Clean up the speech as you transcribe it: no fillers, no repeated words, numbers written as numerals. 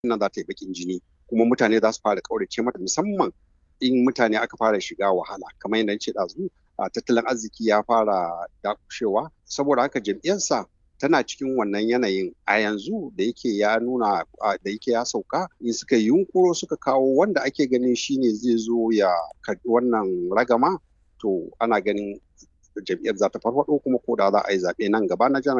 nan za ta yi bakin jini kuma mutane za su fara ƙaurace mata, musamman in mutane aka fara shiga wahala kamar yadda ce ɗazu, tattalin arziki ya fara dakushewa. Saboda haka jam'iyyarsa tana cikin wannan yanayin a yanzu da yake ya nuna da yake ya sauka, in suka yunkuro suka kawo wanda ake ganin shine zai zo ya karɓi wannan ragama, to ana ganin jam'iyyar za ta farfaɗo, kuma ko da za a yi zaɓe nan gaba na